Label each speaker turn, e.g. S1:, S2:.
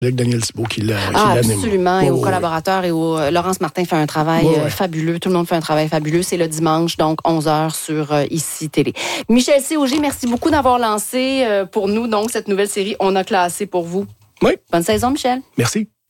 S1: collègue Daniel Thibault qui l'anime.
S2: Absolument, et aux collaborateurs et Laurence Martin fait un travail fabuleux. Tout le monde fait un travail fabuleux. C'est le dimanche, donc 11h sur ICI Télé. Michel C. Auger, merci beaucoup d'avoir lancé pour nous donc cette nouvelle série On a classé pour vous.
S1: Oui.
S2: Bonne saison, Michel.
S1: Merci.